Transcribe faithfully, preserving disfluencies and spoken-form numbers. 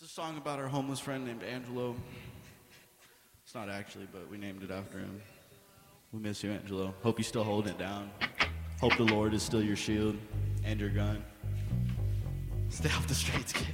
Song about our homeless friend named Angelo. It's not actually, but we named it after him. We miss you, Angelo. Hope you're still holding it down. Hope the Lord is still your shield and your gun. Stay off the streets, kid.